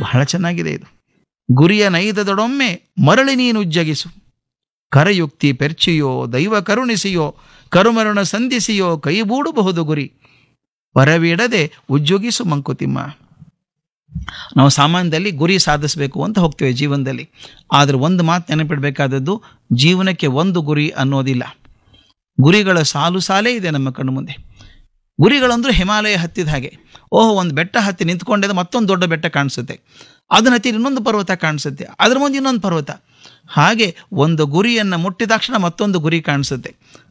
ಬಹಳ ಚೆನ್ನಾಗಿದೆ ಇದು. ಗುರಿಯ ನೈದದೊಡೊಮ್ಮೆ ಮರಳಿ ನೀನು ಉಜ್ಜಗಿಸು, ಕರಯುಕ್ತಿ ಪೆರ್ಚಿಯೋ ದೈವ ಕರುಣಿಸಿಯೋ ಕರುಮರುಣ ಸಂಧಿಸಿಯೋ ಕೈಬೂಡಬಹುದು ಗುರಿ, ಪರವಿಡದೆ ಉಜ್ಜುಗಿಸು ಮಂಕುತಿಮ್ಮ. ನಾವು ಸಾಮಾನ್ಯದಲ್ಲಿ ಗುರಿ ಸಾಧಿಸಬೇಕು ಅಂತ ಹೋಗ್ತೇವೆ ಜೀವನದಲ್ಲಿ. ಆದರೆ ಒಂದು ಮಾತು ನೆನಪಿಡಬೇಕಾದದ್ದು, ಜೀವನಕ್ಕೆ ಒಂದು ಗುರಿ ಅನ್ನೋದಿಲ್ಲ. ಗುರಿಗಳ ಸಾಲು ಸಾಲೇ ಇದೆ ನಮ್ಮ ಕಣ್ಣು ಮುಂದೆ. ಗುರಿಗಳಂದ್ರೂ ಹಿಮಾಲಯ ಹತ್ತಿದ ಹಾಗೆ. ಒಂದು ಬೆಟ್ಟ ಹತ್ತಿ ನಿಂತ್ಕೊಂಡಿದ್ದು ಮತ್ತೊಂದು ದೊಡ್ಡ ಬೆಟ್ಟ ಕಾಣಿಸುತ್ತೆ, ಅದನ್ನ ಹತ್ತಿ ಇನ್ನೊಂದು ಪರ್ವತ ಕಾಣಿಸುತ್ತೆ, ಅದ್ರ ಮುಂದೆ ಇನ್ನೊಂದು ಪರ್ವತ. ಹಾಗೆ ಒಂದು ಗುರಿಯನ್ನು ಮುಟ್ಟಿದ ತಕ್ಷಣ ಮತ್ತೊಂದು ಗುರಿ ಕಾಣಿಸುತ್ತೆ.